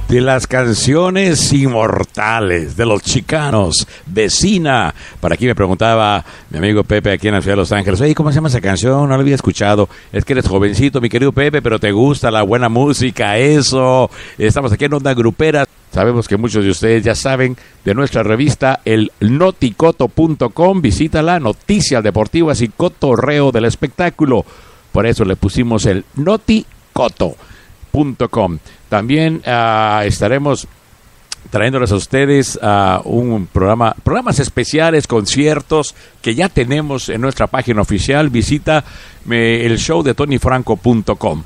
de las canciones inmortales de los Chicanos, Vecina. Por aquí me preguntaba mi amigo Pepe aquí en la ciudad de Los Ángeles, oye, ¿cómo se llama esa canción? No la había escuchado. Es que eres jovencito, mi querido Pepe, pero te gusta la buena música, eso. Estamos aquí en Onda Grupera. Sabemos que muchos de ustedes ya saben de nuestra revista, el noticoto.com. Visítala, noticias deportivas y cotorreo del espectáculo. Por eso le pusimos el noticoto.com. También estaremos trayéndoles a ustedes programas especiales, conciertos que ya tenemos en nuestra página oficial. Visita el show de tonyfranco.com.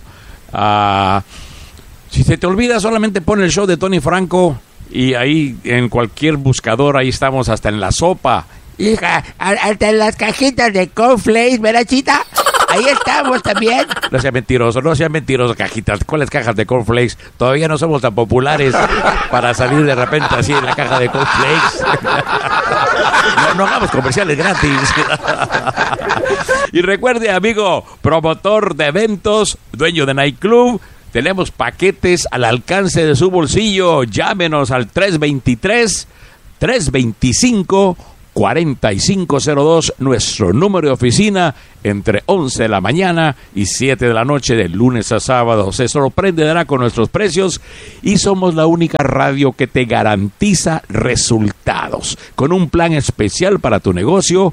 Si se te olvida, solamente pon el show de Tony Franco y ahí en cualquier buscador, ahí estamos hasta en la sopa. Hija, hasta en las cajitas de cornflakes, ¿verdad, Chita? Ahí estamos también. No sean mentirosos, cajitas. ¿Cuáles cajas de cornflakes? Todavía no somos tan populares para salir de repente así en la caja de cornflakes. No hagamos comerciales gratis. Y recuerde, amigo, promotor de eventos, dueño de nightclub, tenemos paquetes al alcance de su bolsillo. Llámenos al 323-325-4502, nuestro número de oficina, entre 11 de la mañana y 7 de la noche, de lunes a sábado. Se sorprenderá con nuestros precios y somos la única radio que te garantiza resultados. Con un plan especial para tu negocio,